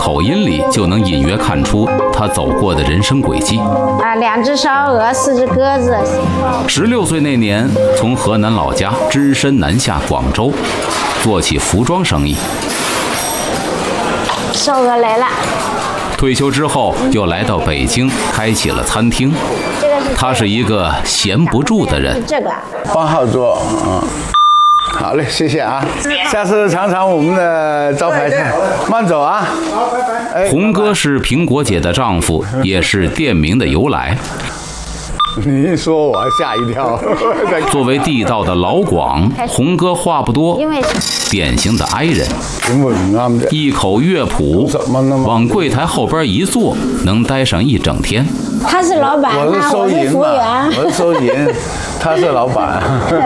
口音里就能隐约看出他走过的人生轨迹。 2只烧鹅，4只鸽子。 16岁那年，从河南老家只身南下广州，做起服装生意。 烧鹅来了。 退休之后，又来到北京，开起了餐厅。他是一个闲不住的人。 这个 8号桌，好嘞，谢谢啊！下次尝尝我们的招牌菜，慢走啊！ 洪哥是苹果姐的丈夫，也是店名的由来。 你一说我还吓一跳。 作为地道的老广，洪哥话不多，典型的哀人，一口乐谱，往柜台后边一坐，能待上一整天。 他是老板， 我是收银嘛，我是收银，他是老板。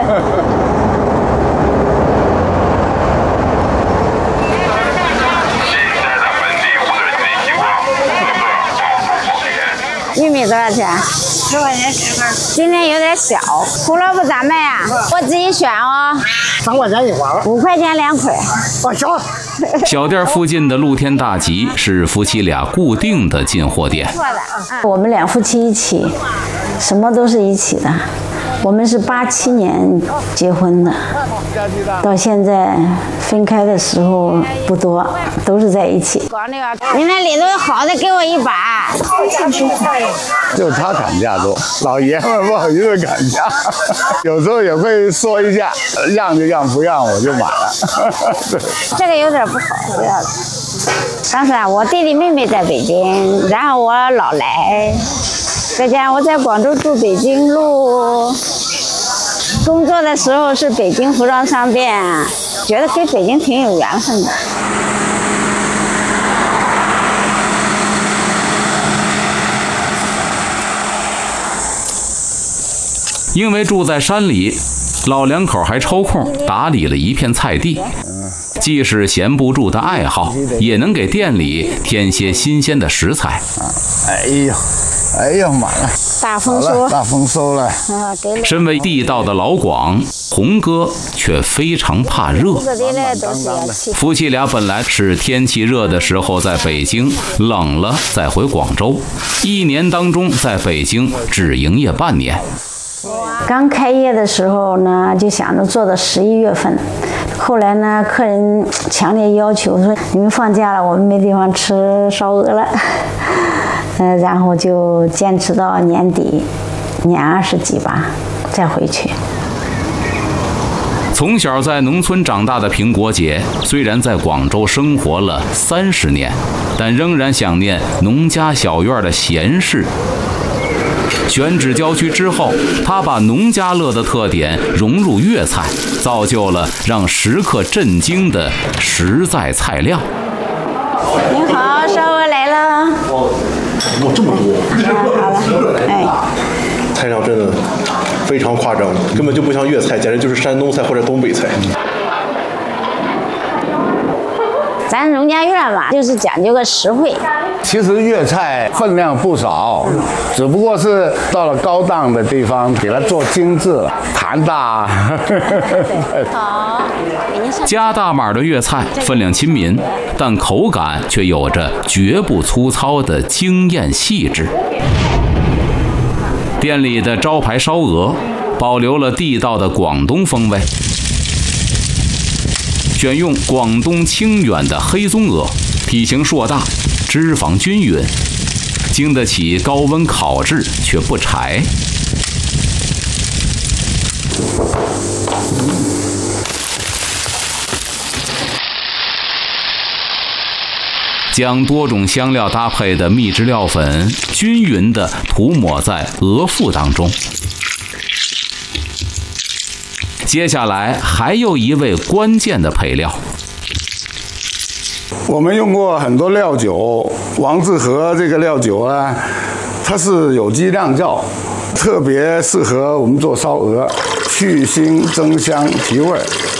玉米多少钱？10块钱10根。今天有点小，胡萝卜咋卖啊？我自己选哦。 3块钱一块 ，5块钱2捆。 小。 小店附近的露天大集是夫妻俩固定的进货点。 我们2夫妻一起，什么都是一起的。我们是87年结婚的，到现在分开的时候不多，都是在一起。你那里头有好的，给我一把。 就他砍价多，老爷们不好意思砍价，有时候也会说一下，让就让，不让我就买了。 这个有点不好，不要了。当时我弟弟妹妹在北京，然后我老来。再加上我在广州住北京路，工作的时候是北京服装商店，觉得跟北京挺有缘分的。 因为住在山里，老两口还抽空打理了一片菜地，既是闲不住的爱好，也能给店里添些新鲜的食材。 哎呦，满了！ 大丰收， 大丰收了。 身为地道的老广，洪哥却非常怕热。夫妻俩本来是天气热的时候在北京，冷了再回广州，1年当中在北京只营业半年。 刚开业的时候呢，就想着做到11月份。后来呢，客人强烈要求说：“你们放假了，我们没地方吃烧鹅了。”然后就坚持到年底，年20几吧，再回去。 从小在农村长大的苹果姐，虽然在广州生活了30年，但仍然想念农家小院的闲适。选址郊区之后，她把农家乐的特点融入粤菜，造就了让食客震惊的实在菜量。 您好，烧鹅来了。 哇，这么多！ 好了，哎， 菜量真的非常夸张，根本就不像粤菜，简直就是山东菜或者东北菜。 咱农家院嘛，就是讲究个实惠。 其实粤菜分量不少，只不过是到了高档的地方，给它做精致了，盘大。 好， 加大码的粤菜分量亲民，但口感却有着绝不粗糙的惊艳细致。店里的招牌烧鹅保留了地道的广东风味，选用广东清远的黑棕鹅，体型硕大，脂肪均匀，经得起高温烤制却不柴。将多种香料搭配的秘制料粉均匀地涂抹在鹅腹当中。接下来还有一味关键的配料。 我们用过很多料酒，王致和这个料酒呢，它是有机酿造，特别适合我们做烧鹅，去腥增香提味。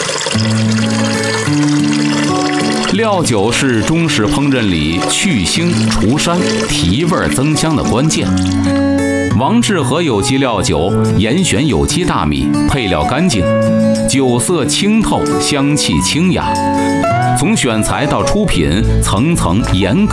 料酒是中式烹饪里去腥除膻、提味增香的关键。王致和有机料酒严选有机大米，配料干净，酒色清透，香气清雅。从选材到出品，层层严格